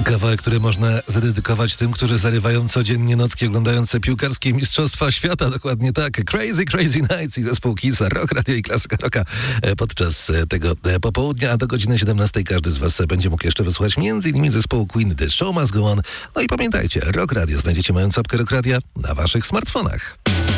Kawałek, który można zadedykować tym, którzy zarywają codziennie nocki oglądające piłkarskie Mistrzostwa Świata. Dokładnie tak. Crazy, Crazy Nights i zespół Kisa, Rock Radio i Klasyka Rocka podczas tego popołudnia, a do godziny 17 każdy z Was będzie mógł jeszcze wysłuchać m.in. zespołu Queen, The Show Must Go On. No i pamiętajcie, Rock Radio znajdziecie mając apkę Rock Radia na Waszych smartfonach.